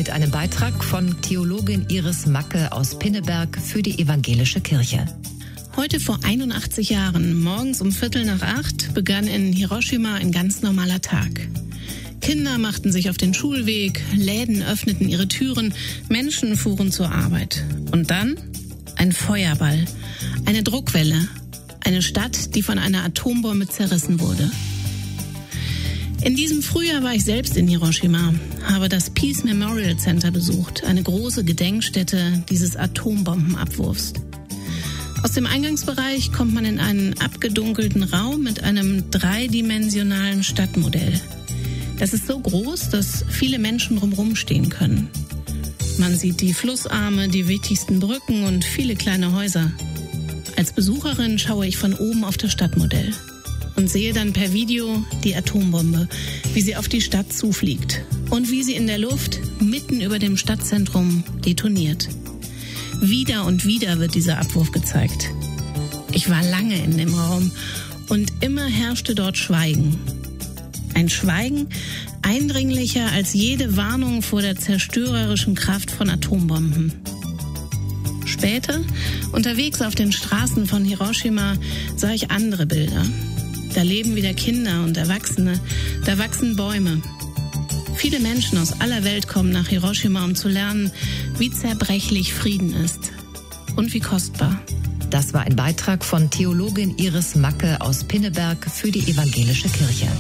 mit einem Beitrag von Theologin Iris Macke aus Pinneberg für die Evangelische Kirche. Heute vor 81 Jahren, morgens um 7:45, begann in Hiroshima ein ganz normaler Tag. Kinder machten sich auf den Schulweg, Läden öffneten ihre Türen, Menschen fuhren zur Arbeit. Und dann ein Feuerball, eine Druckwelle, eine Stadt, die von einer Atombombe zerrissen wurde. In diesem Frühjahr war ich selbst in Hiroshima, habe das Peace Memorial Center besucht, eine große Gedenkstätte dieses Atombombenabwurfs. Aus dem Eingangsbereich kommt man in einen abgedunkelten Raum mit einem dreidimensionalen Stadtmodell. Das ist so groß, dass viele Menschen drumherum stehen können. Man sieht die Flussarme, die wichtigsten Brücken und viele kleine Häuser. Als Besucherin schaue ich von oben auf das Stadtmodell und sehe dann per Video die Atombombe, wie sie auf die Stadt zufliegt und wie sie in der Luft mitten über dem Stadtzentrum detoniert. Wieder und wieder wird dieser Abwurf gezeigt. Ich war lange in dem Raum und immer herrschte dort Schweigen. Ein Schweigen eindringlicher als jede Warnung vor der zerstörerischen Kraft von Atombomben. Später, unterwegs auf den Straßen von Hiroshima, sah ich andere Bilder. Da leben wieder Kinder und Erwachsene, da wachsen Bäume. Viele Menschen aus aller Welt kommen nach Hiroshima, um zu lernen, wie zerbrechlich Frieden ist und wie kostbar. Das war ein Beitrag von Theologin Iris Macke aus Pinneberg für die Evangelische Kirche.